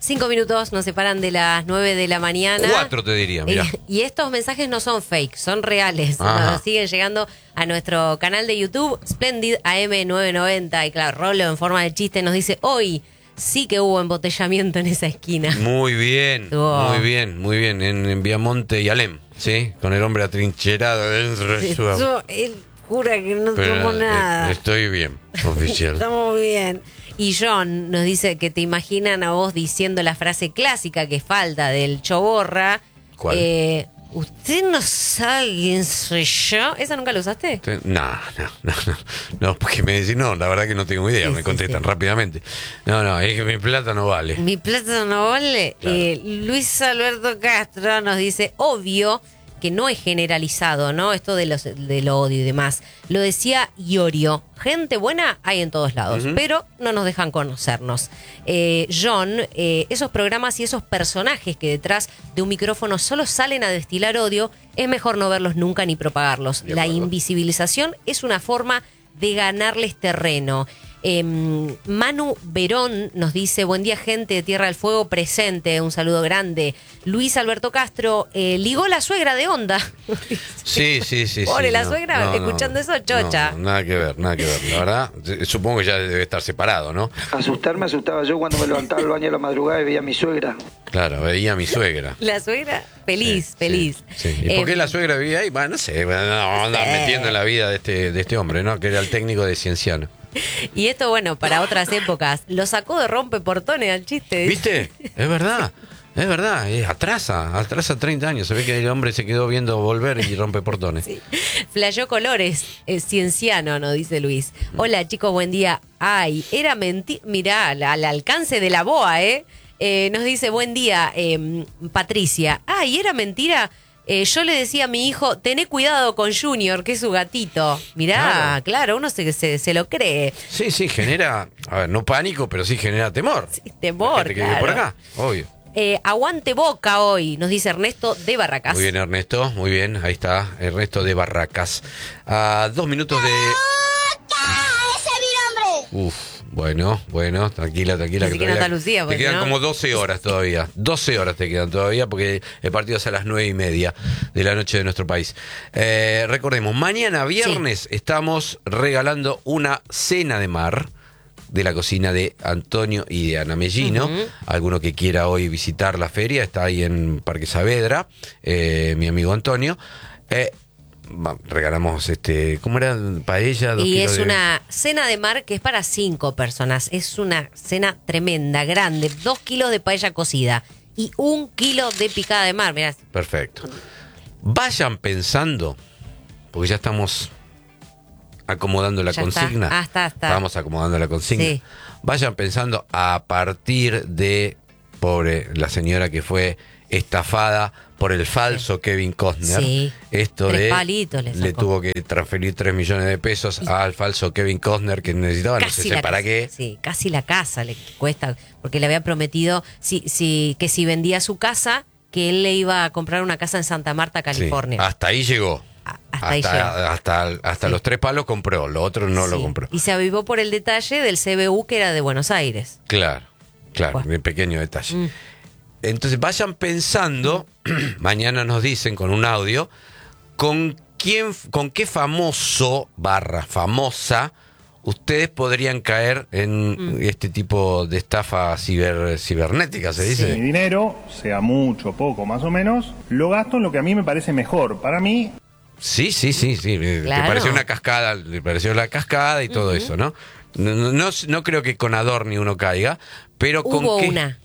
5 minutos nos separan de las 9 de la mañana. 4 te diría, mirá. Y estos mensajes no son fake, son reales. Ajá. Nos siguen llegando a nuestro canal de YouTube, Splendid AM990. Y claro, Rolo en forma de chiste nos dice, hoy sí que hubo embotellamiento en esa esquina. Muy bien, Estuvo- muy bien. En Viamonte y Alem, ¿sí? Con el hombre atrincherado dentro de su auto. Él jura que no Pero, tomó nada. estoy bien, oficial. Estamos bien. Y John nos dice que te imaginan a vos diciendo la frase clásica que falta del Choborra. ¿Cuál? ¿Usted no sabe quién soy yo? ¿Esa nunca la usaste? No, porque me decís, no, la verdad que no tengo idea, Sí, me sí, contestan sí. rápidamente. No, es que mi plata no vale. Mi plata no vale. Claro. Luis Alberto Castro nos dice, obvio que no es generalizado, ¿no? Esto del odio y demás. Lo decía Iorio. Gente buena hay en todos lados, pero no nos dejan conocernos. John, esos programas y esos personajes que detrás de un micrófono solo salen a destilar odio, es mejor no verlos nunca ni propagarlos. De La acuerdo. invisibilización es una forma de ganarles terreno. Manu Verón nos dice, buen día gente de Tierra del Fuego presente, un saludo grande. Luis Alberto Castro, ligó la suegra de Onda. Sí. Pobre, sí, la no, suegra, no, escuchando eso, chocha. No, nada que ver. La verdad, supongo que ya debe estar separado, ¿no? Asustarme asustaba yo cuando me levantaba al baño a la madrugada y veía a mi suegra. Claro, veía a mi suegra. La suegra, feliz, Sí, feliz. sí. ¿Y por qué la suegra vivía ahí? Bueno, no sé, no andar metiendo en la vida de este hombre, ¿no? Que era el técnico de Cienciano. Y esto, bueno, para otras épocas, lo sacó de rompeportones al chiste. ¿Viste? Es verdad. Atrasa 30 años. Se ve que el hombre se quedó viendo Volver y Rompe Portones. Sí. Flayó colores, cienciano, nos dice Luis. Hola, chicos, buen día. Ay, era mentira. Mirá, al alcance de la boa, ¿eh? Nos dice, buen día, Patricia. Ay, era mentira. Yo le decía a mi hijo, tené cuidado con Junior, que es su gatito. Mirá, claro, uno se lo cree. Sí, genera, a ver, no pánico, pero sí genera temor. Sí, temor, La gente que vive por claro. acá, obvio. Aguante Boca hoy, nos dice Ernesto de Barracas. Muy bien, Ernesto, muy bien. Ahí está, Ernesto de Barracas. A 2 minutos de... Bueno, tranquila. Ni siquiera todavía Andalucía, te pues, quedan ¿no? como 12 horas todavía. 12 horas te quedan todavía porque el partido es a las 9:30 de la noche de nuestro país. Recordemos, mañana viernes estamos regalando una cena de mar de la cocina de Antonio y de Ana Mellino. Alguno que quiera hoy visitar la feria, está ahí en Parque Saavedra, mi amigo Antonio. Regalamos, ¿cómo era? Paella. 2 Y kilos es de... una cena de mar que es para 5 personas. Es una cena tremenda, grande. 2 kilos de paella cocida y 1 kilo de picada de mar. Mirá. Perfecto. Vayan pensando, porque ya estamos acomodando la Ya consigna. está. Estamos acomodando la consigna. Sí. Vayan pensando a partir de, pobre, la señora que fue estafada por el falso Kevin Costner. Sí. Esto 3 de palitos le le sacó. tuvo que transferir 3 millones de pesos al falso Kevin Costner que necesitaba, no sé para qué. Sí, casi la casa le cuesta, porque le había prometido que si vendía su casa, que él le iba a comprar una casa en Santa Marta, California. Sí, hasta ahí llegó. Hasta ahí llegó. Hasta los 3 palos compró, lo otro no lo Sí. compró. Y se avivó por el detalle del CBU que era de Buenos Aires. Claro, Bueno. un pequeño detalle. Entonces vayan pensando, mañana nos dicen con un audio, con qué famoso / famosa ustedes podrían caer en este tipo de estafa cibernética, se dice. Mi dinero, sea mucho, poco, más o menos, lo gasto en lo que a mí me parece mejor. Para mí, Sí. Te Claro. pareció una cascada, le pareció la cascada y todo eso, ¿no? No creo que con Adorni uno caiga, pero con Hubo qué... una,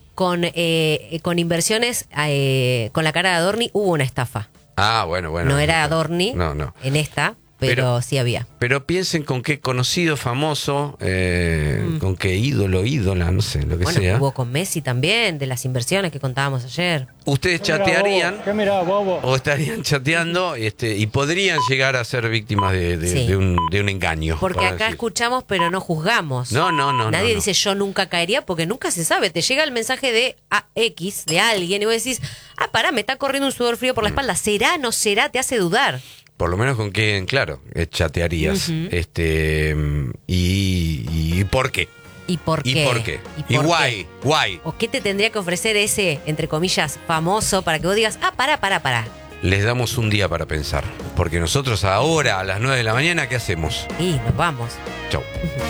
con inversiones, con la cara de Adorni, hubo una estafa. Ah, bueno. No era Adorni No. en esta, pero sí había. Pero piensen con qué conocido, famoso, con qué ídola, no sé, lo que Bueno, sea. hubo con Messi también, de las inversiones que contábamos ayer. Ustedes chatearían ¿Qué mirá, bobo? o estarían chateando y podrían llegar a ser víctimas Sí. de un engaño. Porque para acá decir. escuchamos, pero no juzgamos. No. Nadie no. dice yo nunca caería, porque nunca se sabe. Te llega el mensaje de X, de alguien, y vos decís, pará, me está corriendo un sudor frío por la espalda. ¿Será, no será? Te hace dudar. Por lo menos con quién, claro, chatearías. ¿Y por qué? ¿Y por qué? ¿Y por qué? ¿Y por guay, guay. ¿O qué te tendría que ofrecer ese, entre comillas, famoso para que vos digas, para? Les damos un día para pensar. Porque nosotros ahora, a las 9 de la mañana, ¿qué hacemos? Y nos vamos. Chau.